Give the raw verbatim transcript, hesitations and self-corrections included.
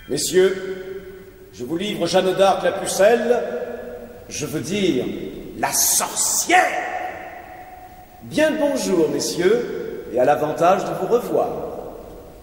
Messieurs, je vous livre Jeanne d'Arc la pucelle, je veux dire la sorcière. Bien le bonjour, messieurs, et à l'avantage de vous revoir.